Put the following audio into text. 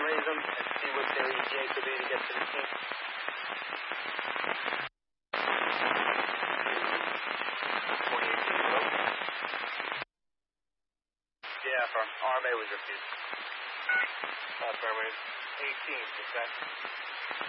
raise them and see what their EJ could be to get to the team. Yeah, from RMA was refused. Affirmative. 18%.